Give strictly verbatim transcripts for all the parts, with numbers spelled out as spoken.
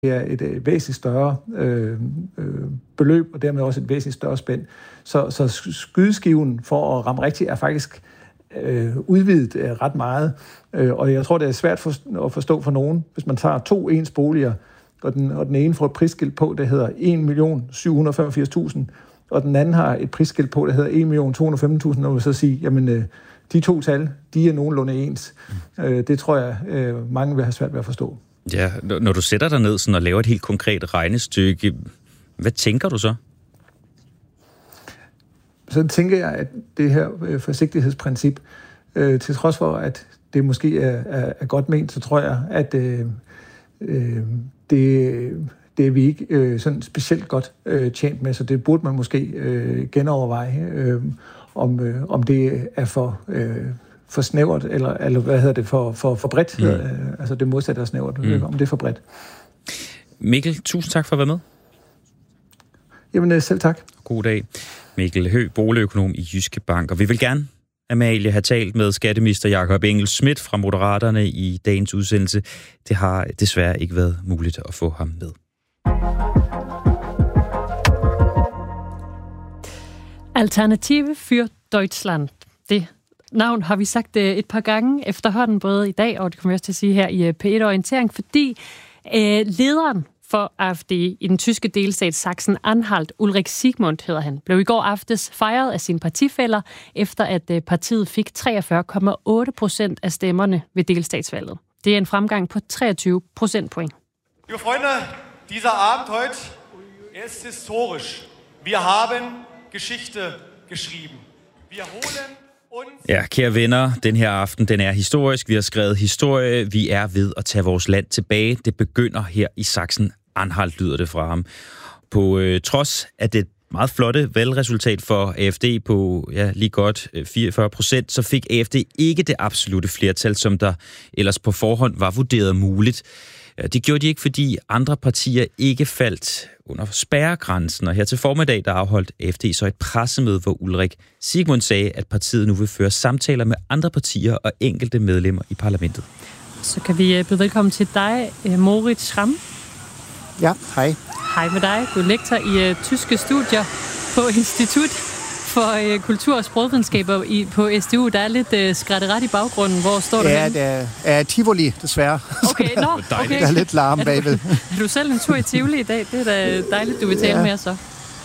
er et, et væsentligt større øh, øh, beløb, og dermed også et væsentligt større spænd. Så, så skydeskiven for at ramme rigtigt er faktisk øh, udvidet øh, ret meget. Øh, og jeg tror, det er svært for, at forstå for nogen, hvis man tager to ens boliger, og den, og den ene får et prisskilt på, der hedder en million syv hundrede og femogfirs tusind, og den anden har et prisskilt på, der hedder en million to hundrede og femten tusind, og man så sige, jamen øh, de to tal, de er nogenlunde ens. Mm. Øh, det tror jeg, øh, mange vil have svært ved at forstå. Ja, når du sætter dig ned sådan og laver et helt konkret regnestykke, hvad tænker du så? Så tænker jeg, at det her forsigtighedsprincip, øh, til trods for, at det måske er, er, er godt ment, så tror jeg, at øh, øh, det, det er vi ikke øh, sådan specielt godt øh, tjent med, så det burde man måske øh, genoverveje, øh, om, øh, om det er for... Øh, for snævert, eller, eller hvad hedder det, for, for, for bredt. Mm. Øh, altså det modsatte er snævert, mm. om det er for bredt. Mikkel, tusind tak for at være med. Jamen selv tak. God dag. Mikkel Høgh, boligøkonom i Jyske Bank. Og vi vil gerne, Amalie, have talt med skatteminister Jakob Engel-Schmidt fra Moderaterne i dagens udsendelse. Det har desværre ikke været muligt at få ham med. Alternative für Deutschland. Det navn har vi sagt et par gange efterhånden, både i dag, og det kommer vi også til at sige her i P et-orientering, fordi øh, lederen for A F D i den tyske delstat Sachsen-Anhalt, Ulrich Siegmund hedder han, blev i går aftes fejret af sine partifæller, efter at partiet fik treogfyrre komma otte procent af stemmerne ved delstatsvalget. Det er en fremgang på treogtyve procentpoint. Liebe Freunde, dieser Abend heute ist historisch. Wir haben Geschichte geschrieben. Wir holen Ja, kære venner, den her aften, den er historisk. Vi har skrevet historie. Vi er ved at tage vores land tilbage. Det begynder her i Sachsen-Anhalt, lyder det fra ham. På øh, trods af det meget flotte valgresultat for A F D på ja, lige godt fireogfyrre procent, så fik A F D ikke det absolute flertal, som der ellers på forhånd var vurderet muligt. Det gjorde de ikke, fordi andre partier ikke faldt under spærregrænsen, og her til formiddag, der afholdt A F D så et pressemøde, hvor Ulrich Siegmund sagde, at partiet nu vil føre samtaler med andre partier og enkelte medlemmer i parlamentet. Så kan vi byde velkommen til dig, Moritz Schramm. Ja, hej. Hej med dig. Du er lektor i uh, tyske studier på Institut for uh, Kultur- og Sprogvidenskaber i, på S D U. Der er lidt uh, skratteret i baggrunden. Hvor står du ja, henne? Ja, det er Tivoli, desværre. Okay, nå, okay. Der er lidt larm bagved. Er du selv en tur i Tivoli i dag? Det er da dejligt, du vil tale ja. med os så.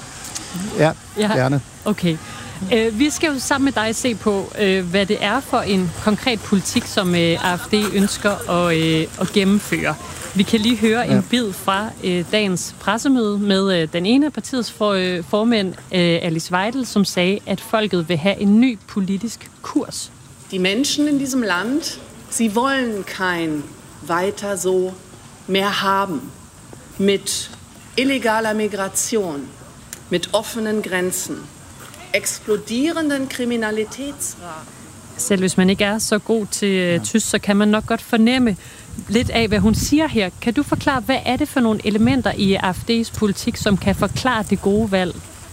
Ja, ja, gerne. Okay. Uh, vi skal jo sammen med dig se på, uh, hvad det er for en konkret politik, som uh, A F D ønsker at, uh, at gennemføre. Vi kan lige høre ja. en bid fra øh, dagens pressemøde med øh, den ene af partiets for, øh, formænd, øh, Alice Weidel, som sagde, at folket vil have en ny politisk kurs. Die Menschen in diesem Land, sie wollen kein weiter so mehr haben. Mit illegaler Migration, mit offenen Grenzen, explodierenden Kriminalitätsraten. Selv hvis man ikke er så god til øh, tysk, så kan man nok godt fornemme lidt af, hvad hun siger her. Kan du forklare, hvad er det for nogle elementer i A F D's politik, som kan forklare det gode valg?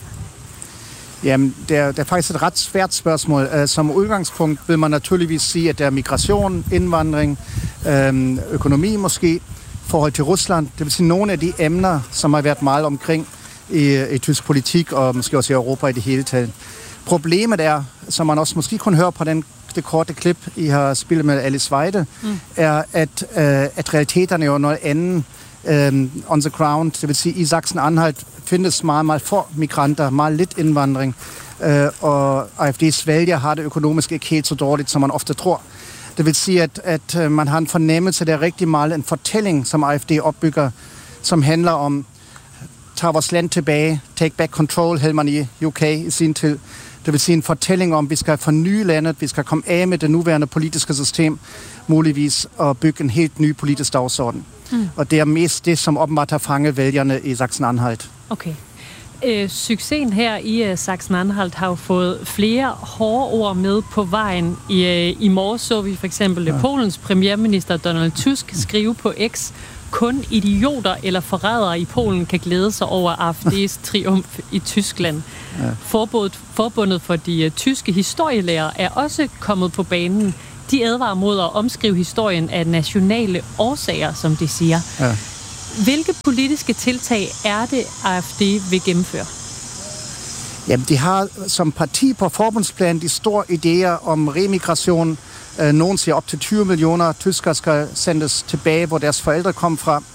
Jamen, det er, det er faktisk et ret svært spørgsmål. Uh, som udgangspunkt vil man naturligvis sige, at der er migration, indvandring, øhm, økonomi måske, forhold til Rusland. Det vil sige nogle af de emner, som har været meget omkring i, i tysk politik, og måske også i Europa i det hele taget. Problemet er, som man også måske kunne høre på den det korte klip, I har spillet med Alice Weidel, mm. er, at, øh, at realiteterne er jo noget andet øh, on the ground. Det vil sige, i Sachsen-Anhalt findes meget, meget få migranter, meget lidt indvandring, øh, og A F D's vælger har det økonomisk ikke helt så dårligt, som man ofte tror. Det vil sige, at, at man har en fornemmelse, der er rigtig meget en fortælling, som A F D opbygger, som handler om, tage vores land tilbage, take back control, havde man i U K i sin tid. Det vil sige en fortælling om, at vi skal forny landet, vi skal komme af med det nuværende politiske system, muligvis at bygge en helt ny politisk dagsorden. Mm. Og det er mest det, som åbenbart har fanget vælgerne i Sachsen-Anhalt. Okay. Øh, succesen her i uh, Sachsen-Anhalt har jo fået flere hårde ord med på vejen. I, uh, i morges så vi for eksempel ja. Polens premierminister Donald Tusk skrive på X: kun idioter eller forrædere i Polen kan glæde sig over A F D's triumf i Tyskland. Ja. Forbundet, forbundet for de uh, tyske historielærere er også kommet på banen. De advarer mod at omskrive historien af nationale årsager, som de siger. Ja. Hvilke politiske tiltag er det, A F D vil gennemføre? Jamen, de har som parti på forbundsplan de store idéer om remigration. Nogen siger op til tyve millioner tyskere skal sendes tilbage, hvor deres forældre kom fra.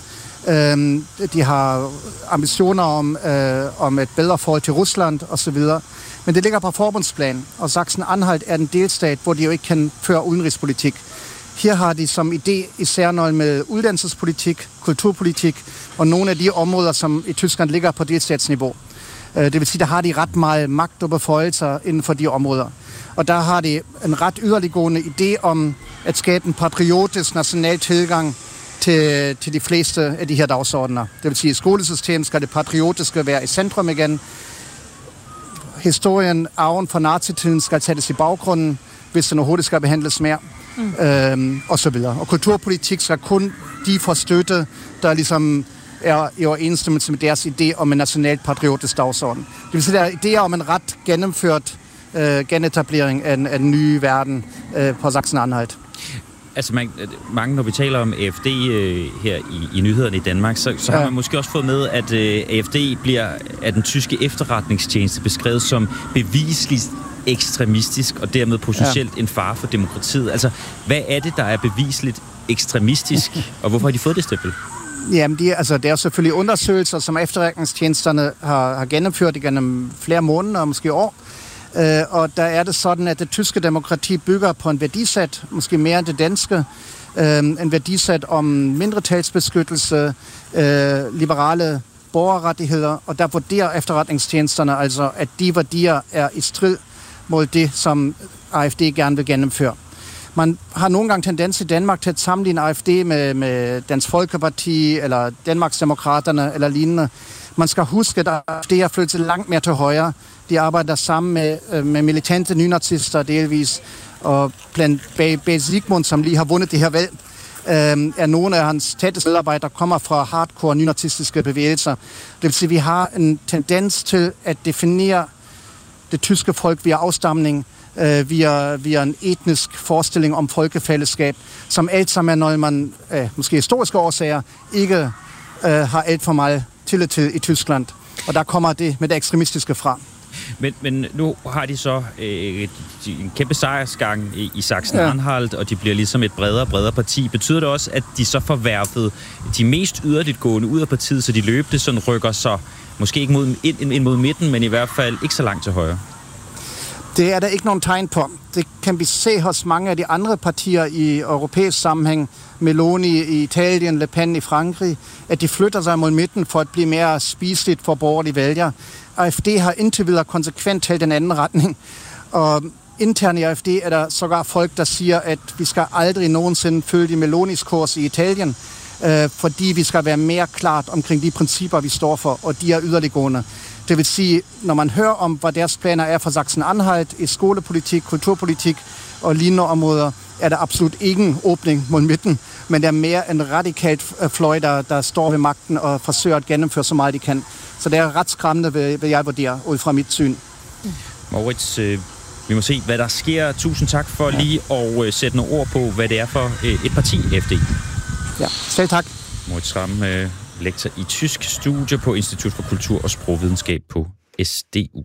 De har ambitioner om, om et bedre forhold til Rusland osv. Men det ligger på forbundsplan, og Sachsen-Anhalt er en delstat, hvor de jo ikke kan føre udenrigspolitik. Her har de som idé især noget med uddannelsespolitik, kulturpolitik og nogle af de områder, som i Tyskland ligger på delstatsniveau. Det vil sige, der har de ret meget magt og beføjelser inden for de områder. Og der har de en ret yderliggående idé om at skabe en patriotisk national tilgang til, til de fleste af de her dagsordner. Det vil sige, at i skolesystemet skal det patriotiske være i centrum igen. Historien, arven fra nazitiden skal sættes i baggrunden, hvis den overhovedet skal behandles mere. Mm. Øhm, og så videre. Og kulturpolitik skal kun de få støtte, der ligesom er i overensstemmelse med deres idé om en nationalt patriotisk dagsorden. Det vil sige, der er idéer om en ret gennemført øh, genetablering af, af den nye verden øh, på Sachsen-Anhalt. Altså man, mange, når vi taler om A F D øh, her i, i nyhederne i Danmark, så, så ja. har man måske også fået med, at øh, A F D bliver af den tyske efterretningstjeneste beskrevet som bevisligt ekstremistisk og dermed potentielt ja. en fare for demokratiet. Altså, hvad er det, der er bevisligt ekstremistisk, og hvorfor har de fået det stempel? Jamen, de, altså, det er selvfølgelig undersøgelser, som efterretningstjenesterne har, har gennemført igennem flere måneder, måske år. Øh, og der er det sådan, at det tyske demokrati bygger på en værdisæt, måske mere end det danske. Øh, en værdisæt om mindretalsbeskyttelse, øh, liberale borgerrettigheder, og der vurderer efterretningstjenesterne altså, at de værdier er i strid mod det, som A F D gerne vil gennemføre. Man har nogle gange tendens i Danmark til at sammenligne A F D med, med Dansk Folkeparti eller Danmarksdemokraterne eller lignende. Man skal huske, at A F D har flyttet langt mere til højre. De arbejder sammen med, med militante nynazister delvis, og blandt Bag Sigmund, som lige har vundet det her valg, øh, er nogle af hans tætteste medarbejdere, der kommer fra hardcore nynazistiske bevægelser. Det vil sige, at vi har en tendens til at definere det tyske folk via afstamning, øh, via, via en etnisk forestilling om folkefællesskab, som alt sammen er noget, man, øh, måske historiske årsager, ikke øh, har alt for meget tillid til i Tyskland. Og der kommer det med det ekstremistiske fra. Men, men nu har de så øh, en kæmpe sejrsgang i, i Sachsen-Anhalt, ja. og de bliver ligesom et bredere og bredere parti. Betyder det også, at de så får værfet de mest yderligt gående ud af partiet, så de løbende sådan rykker så måske ikke mod, ind, ind mod midten, men i hvert fald ikke så langt til højre? Det er der ikke nogen tegn på. Det kan vi se hos mange af de andre partier i europæisk sammenhæng. Meloni i Italien, Le Pen i Frankrig, at de flytter sig mod midten for at blive mere spiseligt for borgerlige vælgere. A F D har indtil videre konsekvent talt den anden retning. Og internt i A F D er der sågar folk, der siger, at vi skal aldrig nogensinde følge Melonis kurs i Italien, øh, fordi vi skal være mere klart omkring de principper, vi står for, og de er yderliggående. Det vil sige, når man hører om, hvad deres planer er for Sachsen-Anhalt i skolepolitik, kulturpolitik og lignende områder, er der absolut ingen åbning mod midten, men der er mere en radikalt fløj, der, der står ved magten og forsøger at gennemføre så meget de kan. Så det er ret skræmmende, vil jeg vurdere, ud fra mit syn. Moritz, øh, vi må se, hvad der sker. Tusind tak for ja. lige at øh, sætte nogle ord på, hvad det er for øh, et parti, A F D. Ja, selv tak. Moritz Ramm, øh, lektor i tysk studie på Institut for Kultur og Sprogvidenskab på S D U.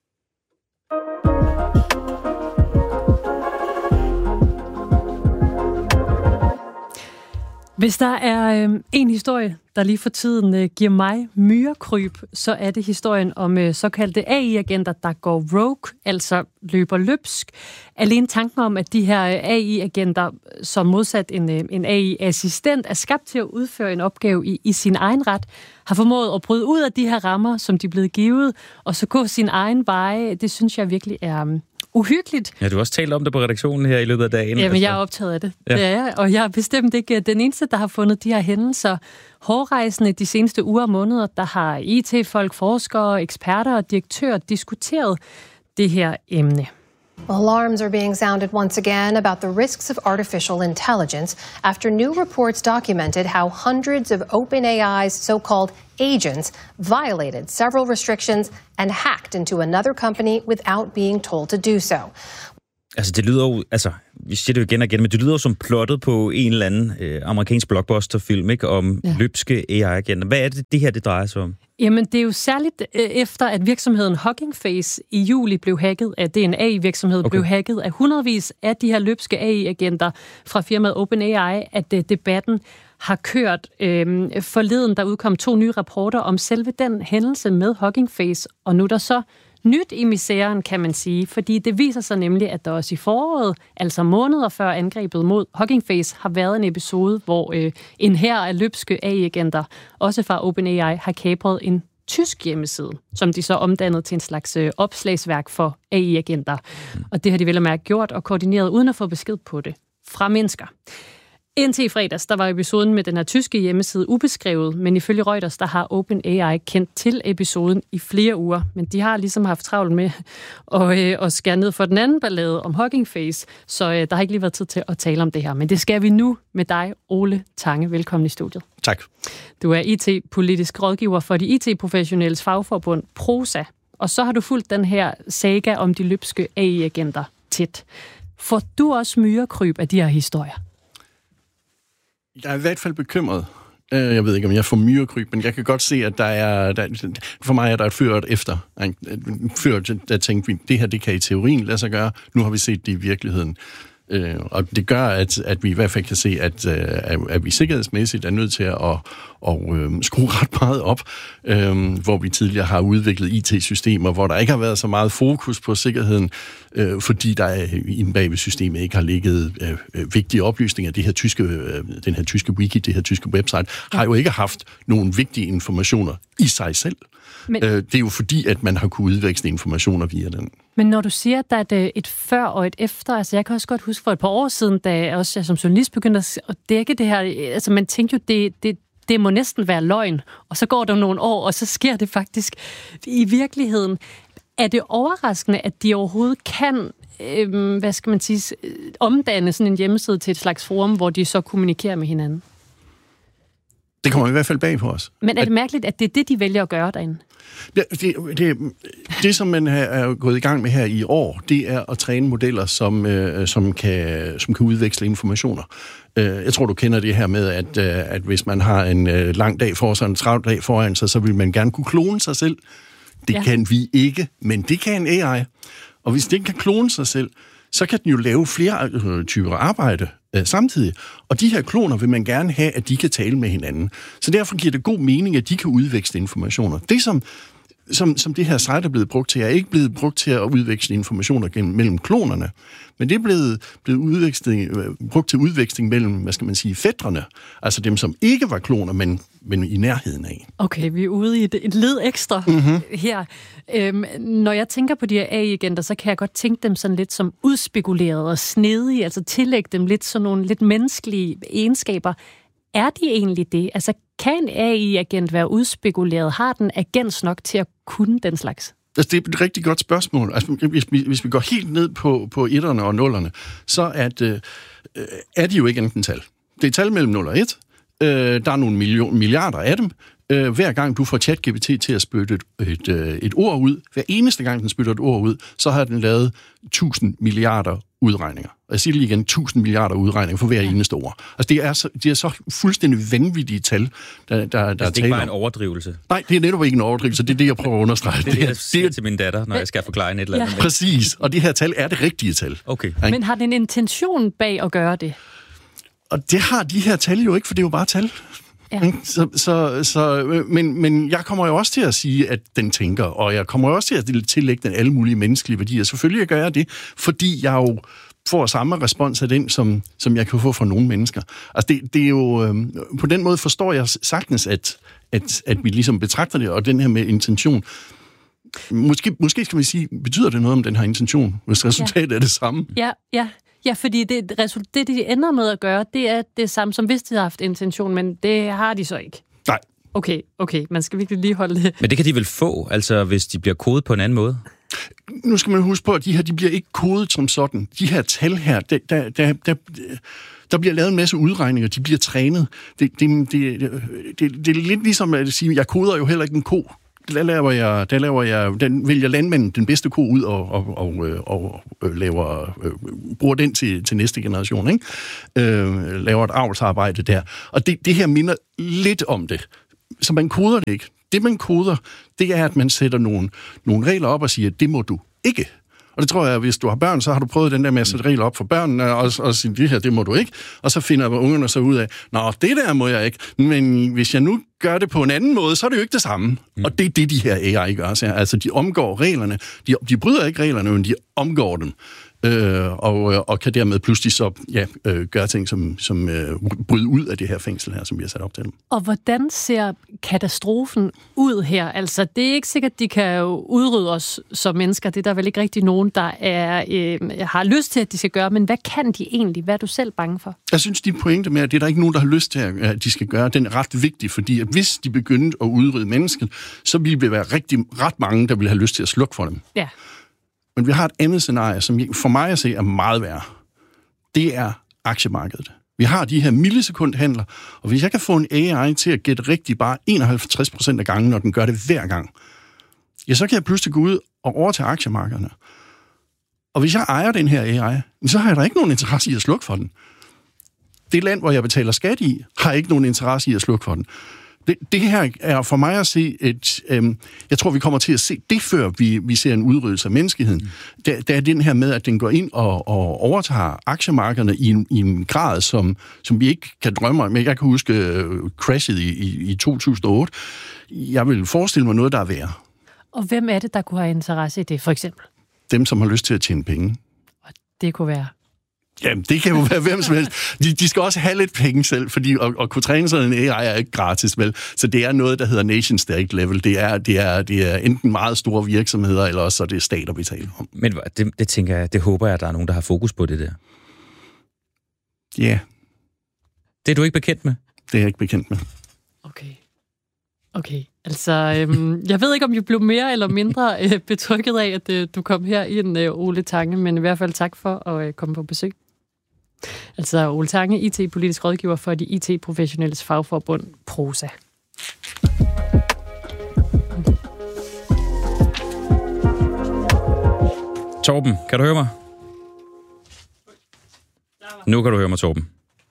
Hvis der er øh, en historie, der lige for tiden øh, giver mig myrekryb, så er det historien om øh, såkaldte A I-agenter, der går rogue, altså løber løbsk. Alene tanken om, at de her A I-agenter, som modsat en, øh, en A I-assistent, er skabt til at udføre en opgave i, i sin egen ret, har formået at bryde ud af de her rammer, som de er blevet givet, og så gå sin egen vej, det synes jeg virkelig er øh, uhyggeligt. Ja, du har også talt om det på redaktionen her i løbet af dagen. Jamen, jeg er optaget af det. Ja. Det er jeg, og jeg er bestemt ikke den eneste, der har fundet de her hændelser hårdrejsende de seneste uger og måneder. Der har I T-folk, forskere, eksperter og direktører diskuteret det her emne. Alarms are being sounded once again about the risks of artificial intelligence after new reports documented how hundreds of OpenAI's so-called agents violated several restrictions and hacked into another company without being told to do so. Altså, det lyder jo, altså, vi siger det jo igen og igen, men det lyder jo som plottet på en eller anden øh, amerikansk blockbuster-film, ikke? Om ja. løbske A I-agenter. Hvad er det, det her, det drejer sig om? Jamen, det er jo særligt øh, efter, at virksomheden Hugging Face i juli blev hacket, at D N A-virksomhed okay. blev hacket af hundredvis af de her løbske A I-agenter fra firmaet OpenAI, at øh, debatten har kørt. Øh, forleden, der udkom to nye rapporter om selve den hændelse med Hugging Face, og nu er der så nyt i misæren, kan man sige, fordi det viser sig nemlig, at der også i foråret, altså måneder før angrebet mod Hugging Face, har været en episode, hvor øh, en hær af løbske A I-agenter, også fra OpenAI, har kapret en tysk hjemmeside, som de så omdannede til en slags øh, opslagsværk for A I-agenter. Og det har de vel at mærke gjort og koordineret, uden at få besked på det fra mennesker. Indtil i fredags, der var episoden med den her tyske hjemmeside ubeskrevet, men ifølge Reuters, der har OpenAI kendt til episoden i flere uger. Men de har ligesom haft travlt med at, øh, at skære ned for den anden ballade om Hugging Face, så øh, der har ikke lige været tid til at tale om det her. Men det skal vi nu med dig, Ole Tange. Velkommen i studiet. Tak. Du er I T-politisk rådgiver for de I T-professionelles fagforbund Prosa, og så har du fulgt den her saga om de løbske A I-agenter tæt. Får du også myrekryb af de her historier? Jeg er i hvert fald bekymret. Jeg ved ikke, om jeg får myrekryb, men jeg kan godt se, at der er... Der, for mig er der et ført efter. Før der tænkte vi, det her, det kan i teorien lade sig gøre. Nu har vi set det i virkeligheden. Øh, og det gør, at, at vi i hvert fald kan se, at, at, at vi sikkerhedsmæssigt er nødt til at, at, at øh, skrue ret meget op, øh, hvor vi tidligere har udviklet I T-systemer, hvor der ikke har været så meget fokus på sikkerheden, øh, fordi der er, inde bag ved systemet ikke har ligget øh, vigtige oplysninger. Det her tyske, øh, den her tyske wiki, det her tyske website, har jo ikke haft nogen vigtige informationer i sig selv. Men, øh, det er jo fordi, at man har kunnet udveksle informationer via den. Men når du siger, at der er et, et før og et efter, altså jeg kan også godt huske for et par år siden, da jeg også som journalist begyndte at dække det her, altså man tænkte jo, det, det, det må næsten være løgn, og så går der nogle år, og så sker det faktisk i virkeligheden. Er det overraskende, at de overhovedet kan, øh, hvad skal man sige, omdanne sådan en hjemmeside til et slags forum, hvor de så kommunikerer med hinanden? Det kommer i hvert fald bag på os. Men er det mærkeligt, at det er det, de vælger at gøre derinde? Det, det, det, det som man er gået i gang med her i år, det er at træne modeller, som, øh, som, kan, som kan udveksle informationer. Øh, jeg tror, du kender det her med, at, øh, at hvis man har en øh, lang dag for sig, en travl dag foran sig, så vil man gerne kunne klone sig selv. Det ja. kan vi ikke, men det kan en A I. Og hvis den kan klone sig selv, så kan den jo lave flere øh, typer arbejde øh, samtidig. Og de her kloner vil man gerne have, at de kan tale med hinanden. Så derfor giver det god mening, at de kan udveksle informationer. Det, som, som, som det her site er blevet brugt til, er ikke blevet brugt til at udveksle informationer gennem, mellem klonerne, men det er blevet, blevet udveksling, brugt til udveksling mellem, hvad skal man sige, fætrene. Altså dem, som ikke var kloner, men, men i nærheden af. Okay, vi er ude i et, et led ekstra mm-hmm. her. Øhm, når jeg tænker på de her A I-agenter, så kan jeg godt tænke dem sådan lidt som udspekulerede og snedige, altså tillægge dem lidt sådan nogle lidt menneskelige egenskaber. Er de egentlig det? Altså, kan en A I-agent være udspekuleret? Har den agens nok til at kunne den slags? Altså, det er et rigtig godt spørgsmål. Altså, hvis, vi, hvis vi går helt ned på, på etterne og nullerne, så at, øh, er de jo ikke enten tal. Det er tal mellem nul og et. Øh, der er nogle million, milliarder af dem. Øh, hver gang du får ChatGPT til at spytte et, et, et ord ud, hver eneste gang den spytter et ord ud, så har den lavet tusind milliarder udregninger. Og jeg siger det lige igen, tusind milliarder udregninger for hver ja. eneste ord. Altså, det er, så, det er så fuldstændig vanvittige tal, der, der, der altså, er det er ikke bare en overdrivelse? Nej, det er netop ikke en overdrivelse. Det er det, jeg prøver at understrege. Det er det, jeg siger til min datter, når jeg skal forklare en et eller andet. Ja. Præcis, og det her tal er det rigtige tal. Okay. Men har den en intention bag at gøre det? Og det har de her tal jo ikke, for det er jo bare tal. Ja. Så, så, så, men, men jeg kommer jo også til at sige, at den tænker, og jeg kommer jo også til at tillægge den alle mulige menneskelige værdier. Selvfølgelig gør jeg det, fordi jeg jo får samme respons af den, som, som jeg kan få fra nogle mennesker. Altså det, det er jo, øh, på den måde forstår jeg sagtens, at, at, at vi ligesom betragter det, og den her med intention. Måske, måske skal vi sige, betyder det noget om den her intention, hvis resultatet ja. er det samme? Ja, ja. Ja, fordi det, det, de ender med at gøre, det er det samme, som hvis de har haft intention, men det har de så ikke. Nej. Okay, okay, man skal virkelig lige holde det. Men det kan de vel få, altså hvis de bliver kodet på en anden måde? Nu skal man huske på, at de her, de bliver ikke kodet som sådan. De her tal her, der, der, der, der, der bliver lavet en masse udregninger, de bliver trænet. Det, det, det, det, det, det er lidt ligesom at sige, jeg koder jo heller ikke en ko. der laver jeg, der laver jeg, den vælger landmanden den bedste ko ud og, og, og, og, og laver, øh, bruger den til, til næste generation, ikke? Øh, laver et avlsarbejde der. Og det, det her minder lidt om det. Så man koder det ikke. Det, man koder, det er, at man sætter nogle, nogle regler op og siger, det må du ikke. Og det tror jeg, at hvis du har børn, så har du prøvet den der med at sætte regler op for børnene, og, og sige, det her, det må du ikke. Og så finder ungerne så ud af, nå, det der må jeg ikke. Men hvis jeg nu gør det på en anden måde, så er det jo ikke det samme. Mm. Og det er det, de her A I gør. Så altså, de omgår reglerne. De, de bryder ikke reglerne, men de omgår dem. Øh, og, og kan dermed pludselig så ja, øh, gøre ting, som, som øh, bryder ud af det her fængsel her, som vi har sat op til dem. Og hvordan ser katastrofen ud her? Altså, det er ikke sikkert, at de kan udrydde os som mennesker. Det er der vel ikke rigtig nogen, der er, øh, har lyst til, at de skal gøre. Men hvad kan de egentlig? Hvad er du selv bange for? Jeg synes, de pointe med, at det er der ikke nogen, der har lyst til, at de skal gøre, den er ret vigtig, fordi at hvis de begyndte at udrydde mennesket, så ville det være rigtig, ret mange, der ville have lyst til at slukke for dem. Ja. Men vi har et andet scenarie, som for mig at se er meget værre. Det er aktiemarkedet. Vi har de her millisekundhandler, og hvis jeg kan få en A I til at gætte rigtigt bare enoghalvtreds procent af gangen, når den gør det hver gang, ja, så kan jeg pludselig gå ud og overtage aktiemarkederne. Og hvis jeg ejer den her A I, så har jeg da ikke nogen interesse i at slukke for den. Det land, hvor jeg betaler skat i, har ikke nogen interesse i at slukke for den. Det, det her er for mig at se et... Øhm, jeg tror, vi kommer til at se det, før vi, vi ser en udryddelse af menneskeheden. Mm. Der, der er den her med, at den går ind og, og overtager aktiemarkederne i en, i en grad, som, som vi ikke kan drømme om. Jeg kan huske uh, crashet i, i, i to tusind og otte. Jeg vil forestille mig noget, der er værre. Og hvem er det, der kunne have interesse i det, for eksempel? Dem, som har lyst til at tjene penge. Og det kunne være... Jamen, det kan jo være hvem som helst. De, de skal også have lidt penge selv, fordi at, at kunne træne sådan en A I er ikke gratis, vel? Så det er noget, der hedder nation state level. Det er, det er, det er enten meget store virksomheder, eller også så det er stater, vi taler om. Men det, det tænker jeg, det håber jeg, at der er nogen, der har fokus på det der. Ja. Yeah. Det er du ikke bekendt med? Det er jeg ikke bekendt med. Okay. Okay, altså, øhm, jeg ved ikke, om jeg blev mere eller mindre øh, betrykket af, at øh, du kom her ind, øh, Ole Tange, men i hvert fald tak for at øh, komme på besøg. Altså, Ole Tange, I T-politisk rådgiver for de I T-professionelles fagforbund Prosa. Torben, kan du høre mig? Nu kan du høre mig, Torben.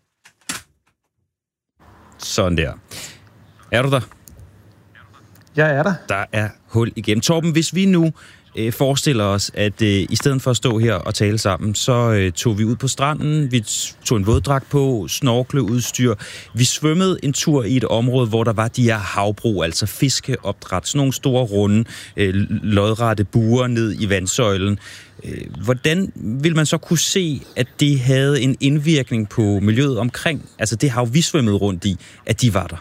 Sådan der. Er du der? Jeg er der. Der er hul igennem. Torben, hvis vi nu øh, forestiller os, at øh, i stedet for at stå her og tale sammen, så øh, tog vi ud på stranden, vi tog en våddragt på, snorkleudstyr. Vi svømmede en tur i et område, hvor der var de her havbrug, altså fiskeopdræt, sådan nogle store runde, øh, lodrette buer ned i vandsøjlen. Øh, hvordan vil man så kunne se, at det havde en indvirkning på miljøet omkring, altså det hav, vi svømmede rundt i, at de var der?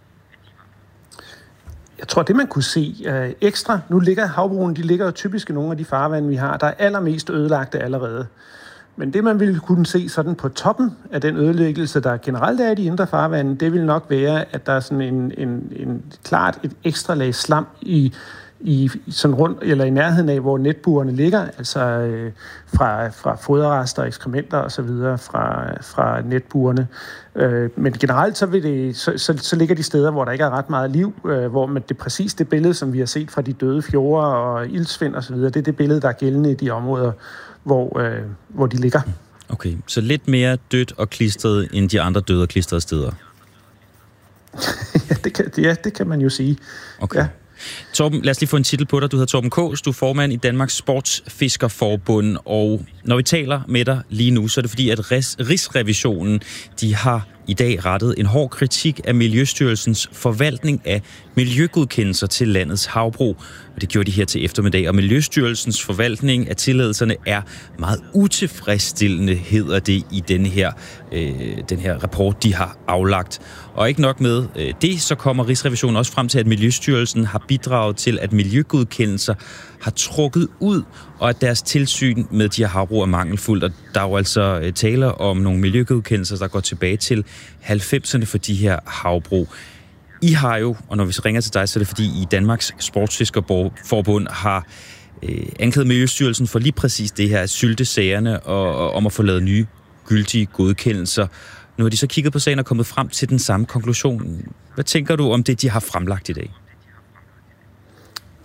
Jeg tror, det man kunne se øh, ekstra, nu ligger havbrugene, de ligger jo typisk i nogle af de farvande, vi har, der er allermest ødelagte allerede. Men det, man ville kunne se sådan på toppen af den ødelæggelse, der generelt er i de indre farvande, det vil nok være, at der er sådan en, en, en klart et ekstra lag slam i, i sådan rundt eller i nærheden af, hvor netburene ligger, altså øh, fra, fra foderrester, ekskrementer og så videre fra, fra netburene. Øh, men generelt så, vil det, så, så, så ligger de steder, hvor der ikke er ret meget liv, øh, hvor man det præcis det billede, som vi har set fra de døde fjorde og ildsvind og så videre, det er det billede, der er gældende i de områder, hvor, øh, hvor de ligger. Okay, så lidt mere dødt og klistret end de andre døde og klistrede steder. ja, det kan, ja, det kan man jo sige. Okay. Ja. Torben, lad os lige få en titel på dig. Du hedder Torben Kaas, du er formand i Danmarks Sportsfiskerforbund, og når vi taler med dig lige nu, så er det fordi, at Rigsrevisionen, de har i dag rettet en hård kritik af Miljøstyrelsens forvaltning af miljøgodkendelser til landets havbrug. Og det gjorde de her til eftermiddag, og Miljøstyrelsens forvaltning af tilladelserne er meget utilfredsstillende, hedder det i den her, øh, den her rapport, de har aflagt. Og ikke nok med øh, det, så kommer Rigsrevisionen også frem til, at Miljøstyrelsen har bidraget til, at miljøgodkendelser har trukket ud, og at deres tilsyn med de her havbrug er mangelfuldt. Og der er jo altså øh, taler om nogle miljøgodkendelser, der går tilbage til halvfemserne for de her havbrug. I har jo, og når vi ringer til dig, så er det fordi I Danmarks Sportsfiskerforbund har øh, anklaget Miljøstyrelsen for lige præcis det her, syltesagerne og, og om at få lavet nye gyldige godkendelser. Nu har de så kigget på sagen og kommet frem til den samme konklusion. Hvad tænker du om det, de har fremlagt i dag?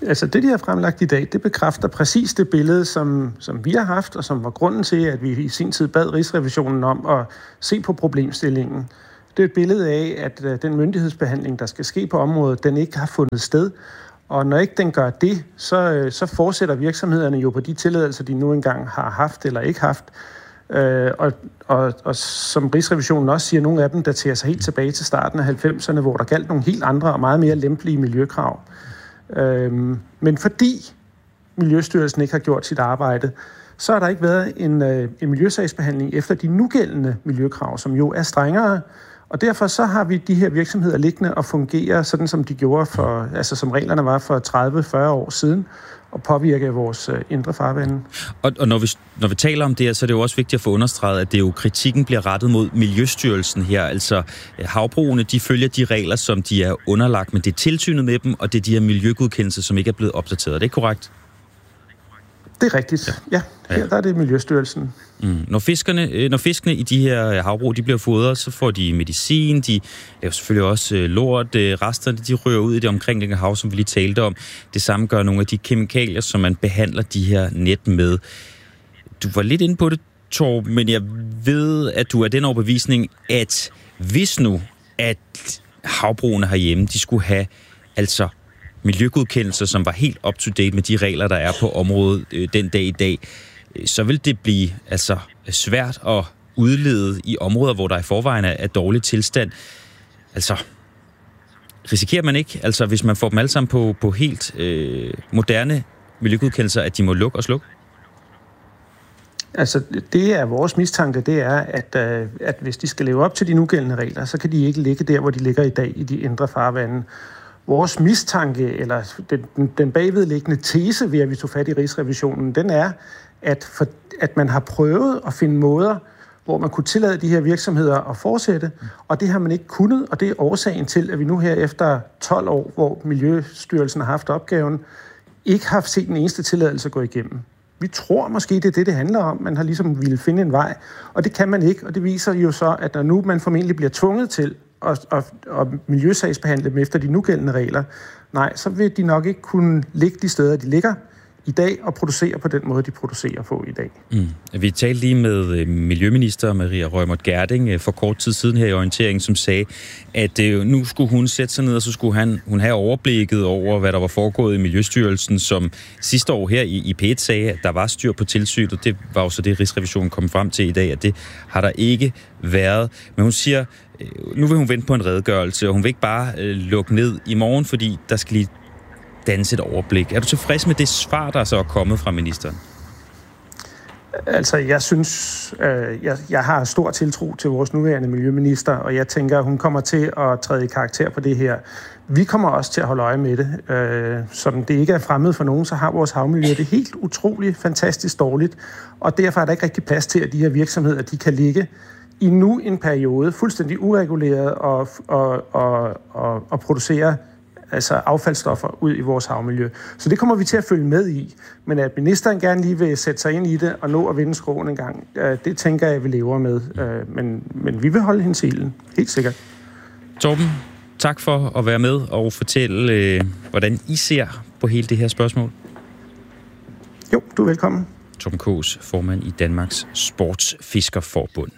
Altså det, de har fremlagt i dag, det bekræfter præcis det billede, som, som vi har haft, og som var grunden til, at vi i sin tid bad Rigsrevisionen om at se på problemstillingen. Det er et billede af, at den myndighedsbehandling, der skal ske på området, den ikke har fundet sted. Og når ikke den gør det, så, så fortsætter virksomhederne jo på de tilladelser, de nu engang har haft eller ikke haft. Øh, og, og, og som Rigsrevisionen også siger, nogle af dem daterer sig helt tilbage til starten af halvfemserne, hvor der galt nogle helt andre og meget mere lempelige miljøkrav. Øh, men fordi Miljøstyrelsen ikke har gjort sit arbejde, så har der ikke været en, en miljøsagsbehandling efter de nugældende miljøkrav, som jo er strengere. Og derfor så har vi de her virksomheder liggende og fungerer sådan, som de gjorde for, altså som reglerne var for tredive til fyrre år siden, og påvirke vores indre farvande. Og, og når, vi, når vi taler om det her, så er det jo også vigtigt at få understreget, at det jo kritikken bliver rettet mod Miljøstyrelsen her. Altså havbrugene, de følger de regler, som de er underlagt, men det er tilsynet med dem, og det er de her miljøgodkendelser, som ikke er blevet opdateret. Er det ikke korrekt? Det er rigtigt. Ja, ja her der er det Miljøstyrelsen. Mm. Når, fiskerne, når fiskene i de her havbrug, de bliver fodret, så får de medicin, de er jo selvfølgelig også lort, resterne, de rører ud i det omkringliggende hav, som vi lige talte om. Det samme gør nogle af de kemikalier, som man behandler de her net med. Du var lidt inde på det, Torben, men jeg ved, at du er den overbevisning, at hvis nu, at havbrugene herhjemme, de skulle have altså miljøgodkendelser, som var helt up-to-date med de regler, der er på området øh, den dag i dag, øh, så vil det blive altså svært at udlede i områder, hvor der i forvejen er, er dårlig tilstand. Altså, risikerer man ikke, altså hvis man får dem alle sammen på, på helt øh, moderne miljøgodkendelser, at de må lukke og slukke? Altså, det er vores mistanke, det er, at, øh, at hvis de skal leve op til de nugældende regler, så kan de ikke ligge der, hvor de ligger i dag i de indre farvande. Vores mistanke, eller den, den bagvedliggende tese ved, at vi tog fat i Rigsrevisionen, den er, at, for, at man har prøvet at finde måder, hvor man kunne tillade de her virksomheder at fortsætte, og det har man ikke kunnet, og det er årsagen til, at vi nu her efter tolv år, hvor Miljøstyrelsen har haft opgaven, ikke har set den eneste tilladelse gå igennem. Vi tror måske, det er det, det handler om. Man har ligesom ville finde en vej, og det kan man ikke, og det viser jo så, at når nu man formentlig bliver tvunget til og, og, og miljøsagsbehandle dem efter de nugældende regler, nej, så vil de nok ikke kunne ligge de steder, de ligger i dag, og producere på den måde, de producerer på i dag. Mm. Vi talte lige med miljøminister Maria Reumert Gjerding for kort tid siden her i orienteringen, som sagde, at nu skulle hun sætte sig ned, og så skulle han, hun have overblikket over, hvad der var foregået i Miljøstyrelsen, som sidste år her i, i P et sagde, at der var styr på tilsynet, og det var jo så det, Rigsrevisionen kom frem til i dag, at det har der ikke været. Men hun siger, nu vil hun vente på en redegørelse, og hun vil ikke bare øh, lukke ned i morgen, fordi der skal lige danse et overblik. Er du tilfreds med det svar, der så er kommet fra ministeren? Altså, jeg synes, øh, jeg, jeg har stor tiltro til vores nuværende miljøminister, og jeg tænker, at hun kommer til at træde i karakter på det her. Vi kommer også til at holde øje med det. Øh, som det ikke er fremmed for nogen, så har vores havmiljø det helt utroligt, fantastisk dårligt, og derfor er der ikke rigtig plads til, at de her virksomheder, de kan ligge i nu en periode fuldstændig ureguleret og, og, og, og, og producere altså affaldsstoffer ud i vores havmiljø. Så det kommer vi til at følge med i. Men at ministeren gerne lige vil sætte sig ind i det og nå at vende skroen en gang, det tænker jeg, vi lever med. Men, men vi vil holde hendes ilden, helt sikkert. Torben, tak for at være med og fortælle, hvordan I ser på hele det her spørgsmål. Jo, du er velkommen. Torben Kaas, formand i Danmarks Sportsfiskerforbund.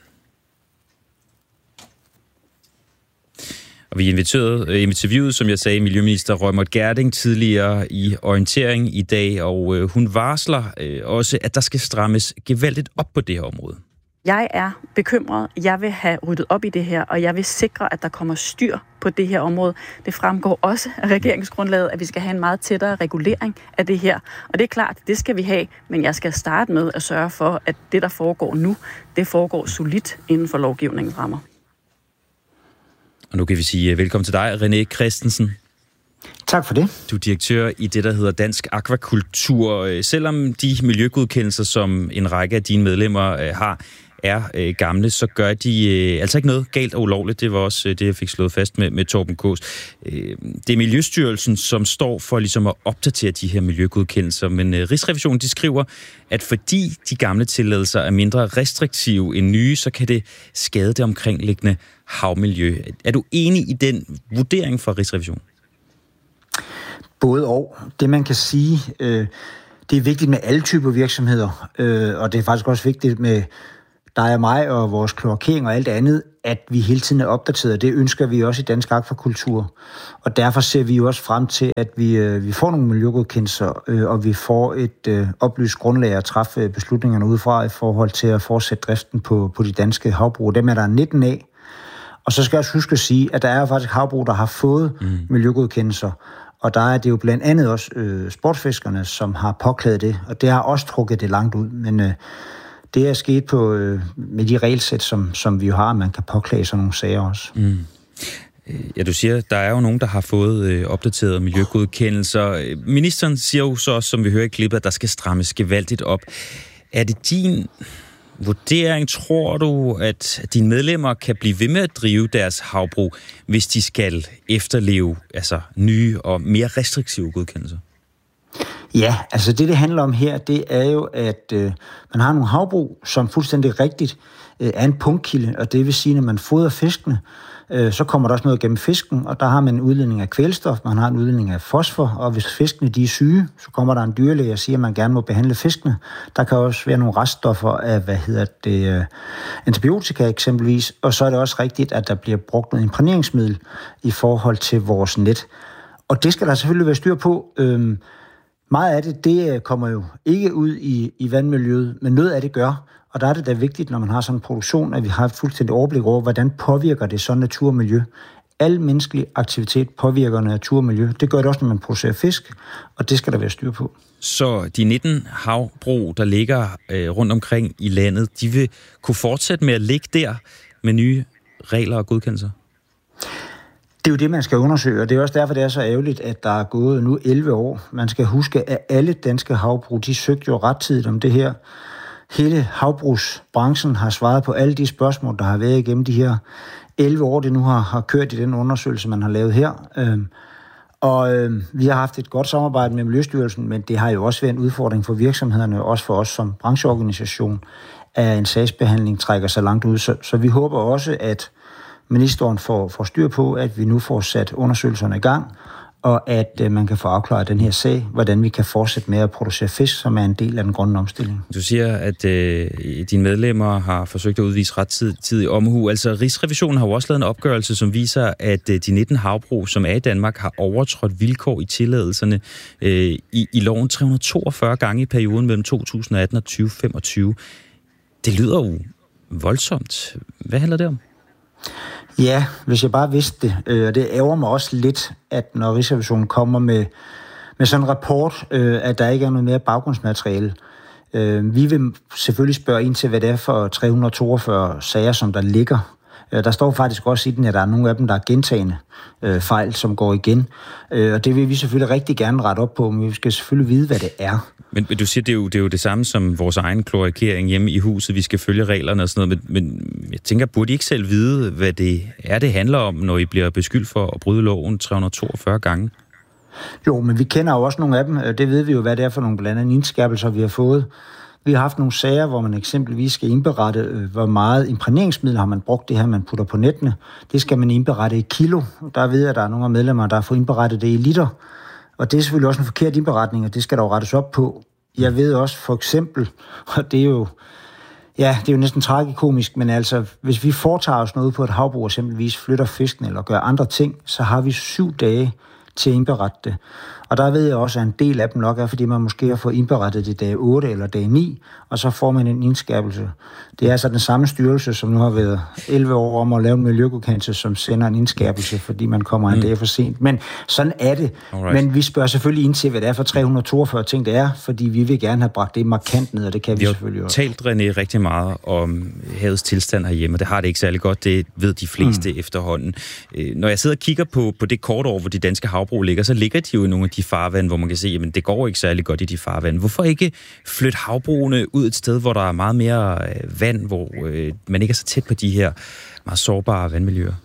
Og vi inviterede, interviewede, som jeg sagde, miljøminister Reumert Gjerding tidligere i orientering i dag, og øh, hun varsler øh, også, at der skal strammes gevaldigt op på det her område. Jeg er bekymret. Jeg vil have ryddet op i det her, og jeg vil sikre, at der kommer styr på det her område. Det fremgår også af regeringsgrundlaget, at vi skal have en meget tættere regulering af det her. Og det er klart, det skal vi have, men jeg skal starte med at sørge for, at det, der foregår nu, det foregår solidt inden for lovgivningens rammer. Og nu kan vi sige velkommen til dig, René Christensen. Tak for det. Du er direktør i det, der hedder Dansk Akvakultur. Selvom de miljøgodkendelser, som en række af dine medlemmer har, er gamle, så gør de altså ikke noget galt og ulovligt. Det var også det, jeg fik slået fast med, med Torben Kaas. Det er Miljøstyrelsen, som står for ligesom at opdatere de her miljøgodkendelser, men Rigsrevisionen de skriver, at fordi de gamle tilladelser er mindre restriktive end nye, så kan det skade det omkringliggende havmiljø. Er du enig i den vurdering fra Rigsrevisionen? både og. Det man kan sige, øh, det er vigtigt med alle typer virksomheder, øh, og det er faktisk også vigtigt med dig og mig og vores kloakering og alt andet, at vi hele tiden er opdateret. Det ønsker vi også i Dansk Akvakultur. Og derfor ser vi jo også frem til, at vi, øh, vi får nogle miljøgodkendelser, øh, og vi får et øh, oplyst grundlag at træffe beslutningerne udefra i forhold til at fortsætte driften på, på de danske havbrug. Dem er der nitten af. Og så skal jeg også huske at sige, at der er faktisk havbrug, der har fået mm. miljøgodkendelser. Og der er det jo blandt andet også øh, sportsfiskerne, som har påklaget det. Og det har også trukket det langt ud. Men øh, det er sket på, øh, med de regelsæt, som, som vi jo har, at man kan påklage sådan nogle sager også. Mm. Ja, du siger, der er jo nogen, der har fået øh, opdateret miljøgodkendelser. Ministeren siger jo så også, som vi hører i klippet, at der skal strammes gevaldigt op. Er det din vurdering, tror du, at dine medlemmer kan blive ved med at drive deres havbrug, hvis de skal efterleve altså, nye og mere restriktive godkendelser? Ja, altså det, det handler om her, det er jo, at øh, man har nogle havbrug, som fuldstændig rigtigt øh, er en punktkilde, og det vil sige, at når man fodrer fiskene, øh, så kommer der også noget gennem fisken, og der har man en udledning af kvælstof, man har en udledning af fosfor, og hvis fiskene de er syge, så kommer der en dyrlæge og siger, at man gerne må behandle fiskene. Der kan også være nogle reststoffer af, hvad hedder det, øh, antibiotika eksempelvis, og så er det også rigtigt, at der bliver brugt noget imprægneringsmiddel i forhold til vores net. Og det skal der selvfølgelig være styr på. Øh, Meget af det, det kommer jo ikke ud i, i vandmiljøet, men noget af det gør. Og der er det da vigtigt, når man har sådan en produktion, at vi har et fuldstændig overblik over, hvordan påvirker det så natur og miljø. Al menneskelig aktivitet påvirker natur og miljø. Det gør det også, når man producerer fisk, og det skal der være styr på. Så de nitten havbrug, der ligger øh, rundt omkring i landet, de vil kunne fortsætte med at ligge der med nye regler og godkendelser? Det er jo det, man skal undersøge, og det er også derfor, det er så ærgerligt, at der er gået nu elleve år. Man skal huske, at alle danske havbrug, de søgte jo rettidigt om det her. Hele havbrugsbranchen har svaret på alle de spørgsmål, der har været igennem de her elleve år, det nu har, har kørt i den undersøgelse, man har lavet her. Øhm, og øhm, vi har haft et godt samarbejde med Miljøstyrelsen, men det har jo også været en udfordring for virksomhederne, også for os som brancheorganisation, at en sagsbehandling trækker sig langt ud. Så, så vi håber også, at ministeren får, får styr på, at vi nu får sat undersøgelserne i gang, og at øh, man kan få afklaret den her sag, hvordan vi kan fortsætte med at producere fisk, som er en del af den grønne omstilling. Du siger, at øh, dine medlemmer har forsøgt at udvise rettidig omhu. Altså, Rigsrevisionen har jo også lavet en opgørelse, som viser, at øh, de nitten havbrug, som er i Danmark, har overtrådt vilkår i tilladelserne øh, i, i loven tre hundrede og toogfyrre gange i perioden mellem to tusind og atten og tyve femogtyve. Det lyder jo voldsomt. Hvad handler det om? Ja, hvis jeg bare vidste det, øh, og det ærger mig også lidt, at når Rigsrevisionen kommer med, med sådan en rapport, øh, at der ikke er noget mere baggrundsmateriale. Øh, vi vil selvfølgelig spørge ind til, hvad det er for tre hundrede og toogfyrre sager, som der ligger. Øh, der står faktisk også i den, at der er nogle af dem, der er gentagende øh, fejl, som går igen. Øh, og det vil vi selvfølgelig rigtig gerne rette op på, men vi skal selvfølgelig vide, hvad det er. Men, men du siger, det er, jo, det er jo det samme som vores egen kloakering hjemme i huset. Vi skal følge reglerne og sådan noget, men, men jeg tænker, burde I ikke selv vide, hvad det er, det handler om, når I bliver beskyldt for at bryde loven tre hundrede og toogfyrre gange? Jo, men vi kender jo også nogle af dem. Det ved vi jo, hvad det er for nogle blandt andet indskærpelser, vi har fået. Vi har haft nogle sager, hvor man eksempelvis skal indberette, hvor meget imprægneringsmiddel har man brugt, det her, man putter på nettene. Det skal man indberette i kilo. Der ved jeg, at der er nogle af medlemmer, der har fået indberettet det i liter. Og det er selvfølgelig også en forkert indberetning, og det skal der jo rettes op på. Jeg ved også for eksempel, og det er jo, ja, det er jo næsten tragikomisk, men altså, hvis vi foretager os noget på et havbrug, eksempelvis flytter fisken eller gør andre ting, så har vi syv dage til at indberette det. Og der ved jeg også, at en del af dem nok er, fordi man måske har fået indberettet det dag otte eller dag ni, og så får man en indskærpelse. Det er altså den samme styrelse, som nu har været elleve år om at lave en miljøgodkendelse, som sender en indskærpelse, fordi man kommer en mm. dag for sent. Men sådan er det. Alright. Men vi spørger selvfølgelig ind til, hvad det er for tre hundrede og toogfyrre ting, det er, fordi vi vil gerne have bragt det markant ned, og det kan vi, vi selvfølgelig også. Vi har talt, René, rigtig meget om havets tilstand herhjemme, og det har det ikke særlig godt, det ved de fleste mm. efterhånden. Når jeg sidder og kigger på, på det kort over, hvor de danske havbrug ligger, så ligger de jo i nogle af de farvand, hvor man kan se, at det går ikke særlig godt i de farvand. Hvorfor ikke flytte havbrugene ud et sted, hvor der er meget mere vand, hvor øh, man ikke er så tæt på de her meget sårbare vandmiljøer?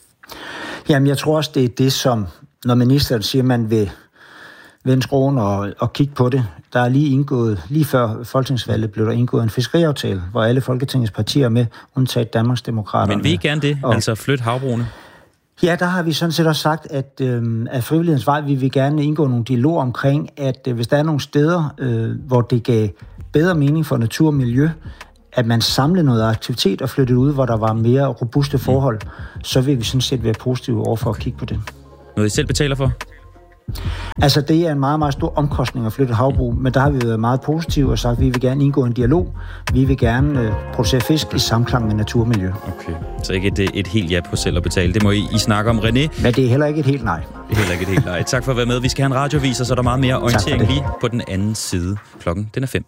Jamen, jeg tror også, det er det, som, når ministeren siger, at man vil vende skruen og, og kigge på det. Der er lige indgået, lige før folketingsvalget blev der indgået en fiskeriaftale, hvor alle Folketingets partier er med, undtaget Danmarksdemokraterne. Men vil I gerne det? Og, altså flytte havbrugene? Ja, der har vi sådan set også sagt, at øh, af frivillighedens vej vi vil gerne indgå nogle dialoger omkring, at øh, hvis der er nogle steder, øh, hvor det gav bedre mening for natur og miljø, at man samlede noget aktivitet og flyttede ud, hvor der var mere robuste forhold, så vil vi sådan set være positive over for at kigge på det. Noget I selv betaler for? Altså, det er en meget, meget stor omkostning at flytte havbrug, men der har vi været meget positive og sagt, at vi vil gerne indgå en dialog. Vi vil gerne øh, producere fisk i samklang med natur og miljø. Okay, så ikke et, et helt ja på selv at betale. Det må I, I snakke om, René. Men det er heller ikke et helt nej. Det er heller ikke et helt nej. Tak for at være med. Vi skal have en radiovis, og så er der meget mere orientering lige på den anden side. Klokken, den er fem.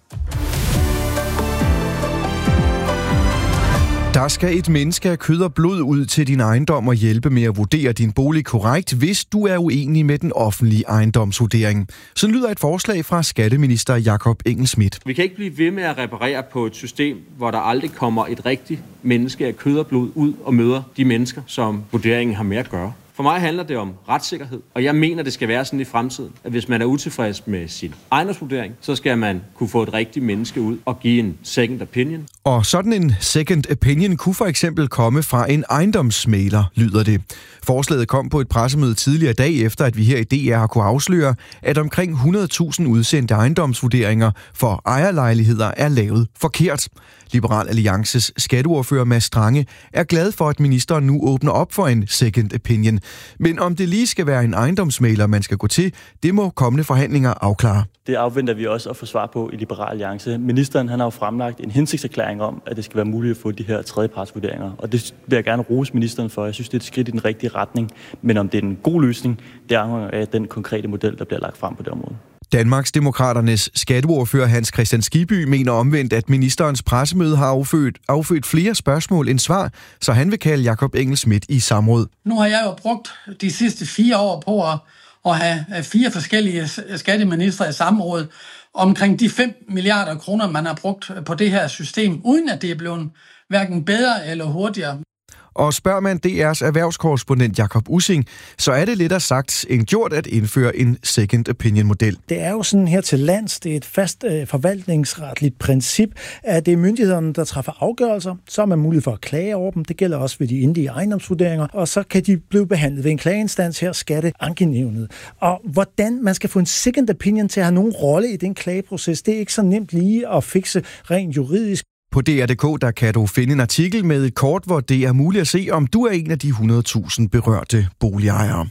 Der skal et menneske af kød og blod ud til din ejendom og hjælpe med at vurdere din bolig korrekt, hvis du er uenig med den offentlige ejendomsvurdering. Så lyder et forslag fra skatteminister Jakob Engel-Schmidt. Vi kan ikke blive ved med at reparere på et system, hvor der aldrig kommer et rigtigt menneske af kød og blod ud og møder de mennesker, som vurderingen har med at gøre. For mig handler det om retssikkerhed, og jeg mener, det skal være sådan i fremtiden, at hvis man er utilfreds med sin ejendomsvurdering, så skal man kunne få et rigtigt menneske ud og give en second opinion. Og sådan en second opinion kunne for eksempel komme fra en ejendomsmægler, lyder det. Forslaget kom på et pressemøde tidligere i dag, efter at vi her i D R har kunne afsløre, at omkring hundrede tusind udsendte ejendomsvurderinger for ejerlejligheder er lavet forkert. Liberal Alliances skatteordfører Mads Strange er glad for, at ministeren nu åbner op for en second opinion. Men om det lige skal være en ejendomsmægler, man skal gå til, det må kommende forhandlinger afklare. Det afventer vi også at få svar på i Liberal Alliance. Ministeren han har jo fremlagt en hensigtserklæring om, at det skal være muligt at få de her tredjepartsvurderinger. Og det vil jeg gerne rose ministeren for. Jeg synes, det er et skridt i den rigtige retning. Men om det er en god løsning, det afhænger af den konkrete model, der bliver lagt frem på det område. Danmarksdemokraternes skatteordfører Hans Christian Skibby mener omvendt, at ministerens pressemøde har affødt, affødt flere spørgsmål end svar, så han vil kalde Jakob Engel-Schmidt i samråd. Nu har jeg jo brugt de sidste fire år på at, at have fire forskellige skatteministre i samråd omkring de fem milliarder kroner, man har brugt på det her system, uden at det er blevet hverken bedre eller hurtigere. Og spørger man D R's erhvervskorrespondent Jakob Ussing, så er det lettere sagt end gjort at indføre en second opinion-model. Det er jo sådan her til lands, det er et fast øh, forvaltningsretligt princip, at det er myndighederne, der træffer afgørelser, så har man mulighed for at klage over dem. Det gælder også ved de endelige ejendomsvurderinger, og så kan de blive behandlet ved en klageinstans her, Skatteankenævnet. Og hvordan man skal få en second opinion til at have nogen rolle i den klageproces, det er ikke så nemt lige at fikse rent juridisk. På D R punktum d k der kan du finde en artikel med et kort, hvor det er muligt at se, om du er en af de hundrede tusind berørte boligejere.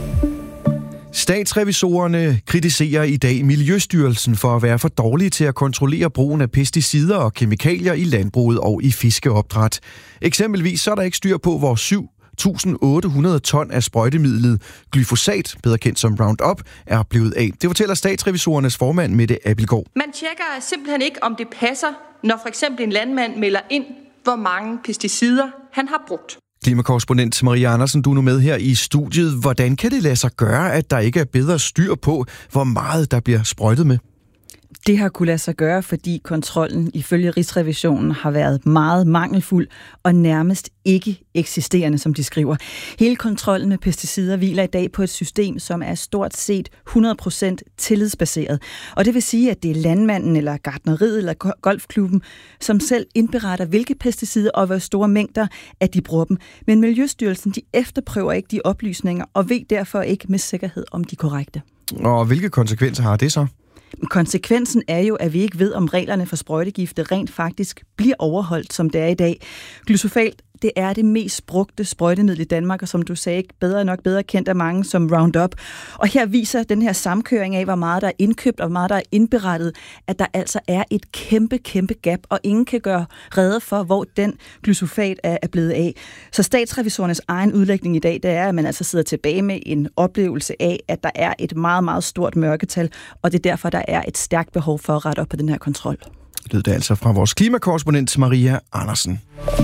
Statsrevisorerne kritiserer i dag Miljøstyrelsen for at være for dårlige til at kontrollere brugen af pesticider og kemikalier i landbruget og i fiskeopdræt. Eksempelvis så er der ikke styr på, hvor syv tusind otte hundrede ton af sprøjtemidlet glyfosat, bedre kendt som Roundup, er blevet af. Det fortæller statsrevisorernes formand Mette Abildgaard. Man tjekker simpelthen ikke, om det passer, når for eksempel en landmand melder ind, hvor mange pesticider han har brugt. Klimakorrespondent Maria Andersen, du er nu med her i studiet. Hvordan kan det lade sig gøre, at der ikke er bedre styr på, hvor meget der bliver sprøjtet med? Det har kunne lade sig gøre, fordi kontrollen ifølge Rigsrevisionen har været meget mangelfuld og nærmest ikke eksisterende, som de skriver. Hele kontrollen med pesticider hviler i dag på et system, som er stort set hundrede procent tillidsbaseret. Og det vil sige, at det er landmanden eller gartneriet eller golfklubben, som selv indberetter, hvilke pesticider og hvor store mængder, at de bruger dem. Men Miljøstyrelsen, de efterprøver ikke de oplysninger og ved derfor ikke med sikkerhed, om de er korrekte. Og hvilke konsekvenser har det så? Konsekvensen er jo, at vi ikke ved, om reglerne for sprøjtegifte rent faktisk bliver overholdt, som det er i dag. Glyfosat, det er det mest brugte sprøjtemiddel i Danmark, og som du sagde, bedre nok bedre kendt af mange som Roundup. Og her viser den her samkøring af, hvor meget der er indkøbt og hvor meget der er indberettet, at der altså er et kæmpe, kæmpe gap, og ingen kan gøre rede for, hvor den glyfosat er blevet af. Så statsrevisorernes egen udlægning i dag, det er, at man altså sidder tilbage med en oplevelse af, at der er et meget, meget stort mørketal, og det er derfor, der er et stærkt behov for at rette op på den her kontrol. Det lød det altså fra vores klimakorrespondent Maria Andersen.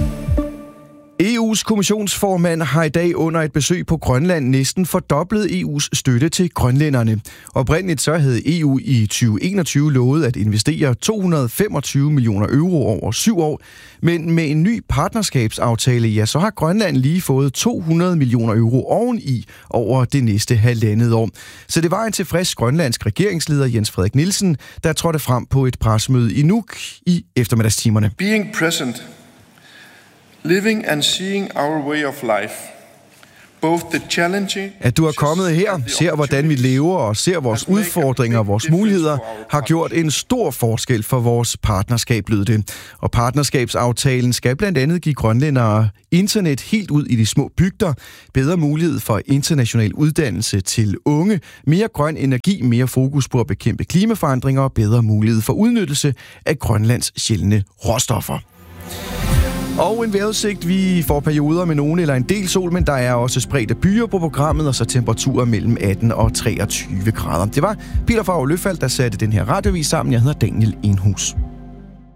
E U's kommissionsformand har i dag under et besøg på Grønland næsten fordoblet E U's støtte til grønlænderne. Oprindeligt så havde E U i tyve enogtyve lovet at investere to hundrede femogtyve millioner euro over syv år, men med en ny partnerskabsaftale, ja, så har Grønland lige fået to hundrede millioner euro oveni over det næste halvandet år. Så det var en tilfreds grønlandsk regeringsleder Jens Frederik Nielsen, der trådte frem på et pressemøde i Nuuk i eftermiddagstimerne. Being present, living and seeing our way of life, At du er kommet her, ser hvordan vi lever og ser vores udfordringer og vores muligheder, har gjort en stor forskel for vores partnerskab, lød det. Og partnerskabsaftalen skal blandt andet give grønlændere internet helt ud i de små bygder, bedre mulighed for international uddannelse til unge, mere grøn energi, mere fokus på at bekæmpe klimaforandringer og bedre mulighed for udnyttelse af Grønlands sjældne råstoffer. Og en vejrudsigt, vi får perioder med nogen eller en del sol, men der er også spredte byer på programmet, og så temperaturer mellem atten og treogtyve grader. Det var Peter Favre Løfald, der satte den her radiovis sammen. Jeg hedder Daniel Enhus.